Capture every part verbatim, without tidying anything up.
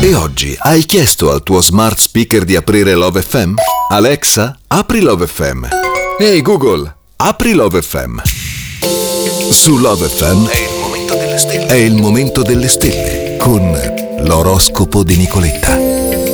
E oggi hai chiesto al tuo smart speaker di aprire Love F M? Alexa, apri Love F M. Ehi Google, apri Love F M. Su Love F M è il momento delle stelle. È il momento delle stelle con l'oroscopo di Nicoletta.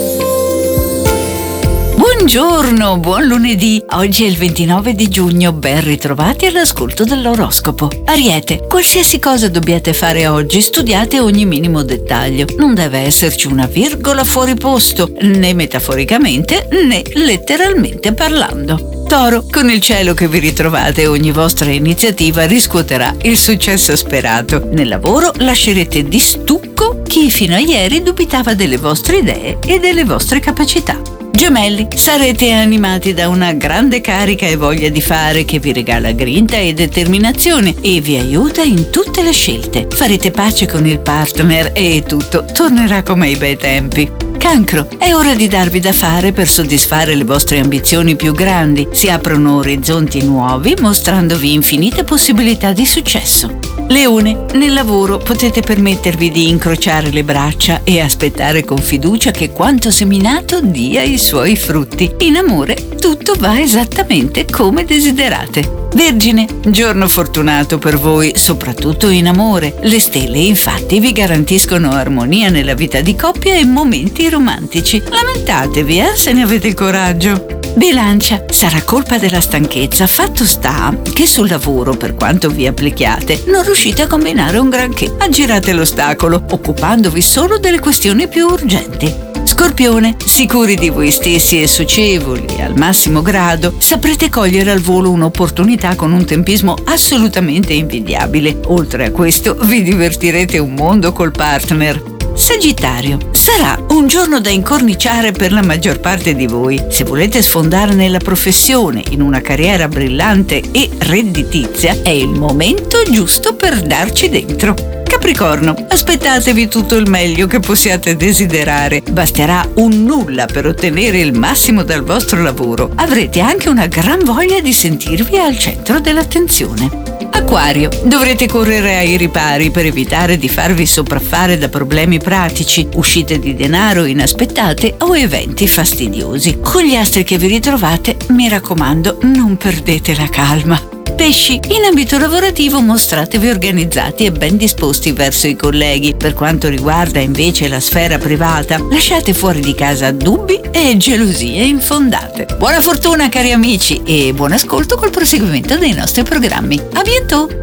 Buongiorno, buon lunedì. Oggi è il ventinove di giugno, ben ritrovati all'ascolto dell'oroscopo. Ariete, qualsiasi cosa dobbiate fare oggi, studiate ogni minimo dettaglio. Non deve esserci una virgola fuori posto, né metaforicamente né letteralmente parlando. Toro, con il cielo che vi ritrovate, ogni vostra iniziativa riscuoterà il successo sperato. Nel lavoro lascerete di stucco chi fino a ieri dubitava delle vostre idee e delle vostre capacità. Gemelli, sarete animati da una grande carica e voglia di fare che vi regala grinta e determinazione e vi aiuta in tutte le scelte. Farete pace con il partner e tutto tornerà come ai bei tempi. Cancro, è ora di darvi da fare per soddisfare le vostre ambizioni più grandi. Si aprono orizzonti nuovi, mostrandovi infinite possibilità di successo. Leone, nel lavoro potete permettervi di incrociare le braccia e aspettare con fiducia che quanto seminato dia i suoi frutti. In amore, tutto va esattamente come desiderate. Vergine, giorno fortunato per voi, soprattutto in amore. Le stelle infatti vi garantiscono armonia nella vita di coppia e momenti romantici. Lamentatevi, eh, se ne avete il coraggio. Bilancia, sarà colpa della stanchezza. Fatto sta che sul lavoro, per quanto vi applichiate, non riuscite a combinare un granché. Aggirate l'ostacolo, occupandovi solo delle questioni più urgenti. Scorpione, sicuri di voi stessi e socievoli al massimo grado, saprete cogliere al volo un'opportunità con un tempismo assolutamente invidiabile. Oltre a questo, vi divertirete un mondo col partner. Sagittario, sarà un giorno da incorniciare per la maggior parte di voi. Se volete sfondare nella professione, in una carriera brillante e redditizia, è il momento giusto per darci dentro. Capricorno, aspettatevi tutto il meglio che possiate desiderare. Basterà un nulla per ottenere il massimo dal vostro lavoro. Avrete anche una gran voglia di sentirvi al centro dell'attenzione. Acquario, dovrete correre ai ripari per evitare di farvi sopraffare da problemi pratici, uscite di denaro inaspettate o eventi fastidiosi. Con gli astri che vi ritrovate, mi raccomando, non perdete la calma. Pesci, in ambito lavorativo mostratevi organizzati e ben disposti verso i colleghi. Per quanto riguarda invece la sfera privata, lasciate fuori di casa dubbi e gelosie infondate. Buona fortuna cari amici e buon ascolto col proseguimento dei nostri programmi. A bientôt!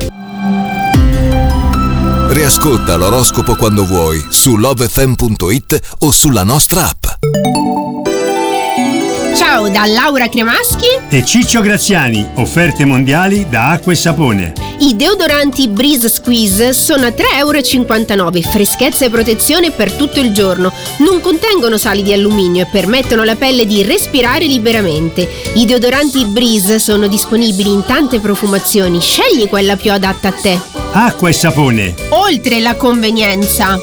Riascolta l'oroscopo quando vuoi su lovefm punto it o sulla nostra app. Ciao da Laura Cremaschi e Ciccio Graziani, offerte mondiali da Acqua e Sapone. I deodoranti Breeze Squeeze sono a tre virgola cinquantanove euro, freschezza e protezione per tutto il giorno, non contengono sali di alluminio e permettono alla pelle di respirare liberamente. I deodoranti Breeze sono disponibili in tante profumazioni, scegli quella più adatta a te. Acqua e Sapone, oltre la convenienza.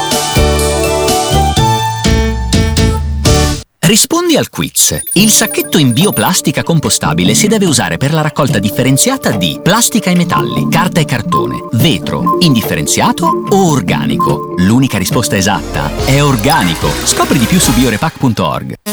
Rispondi al quiz. Il sacchetto in bioplastica compostabile si deve usare per la raccolta differenziata di plastica e metalli, carta e cartone, vetro, indifferenziato o organico. L'unica risposta esatta è organico. Scopri di più su biorepack punto org.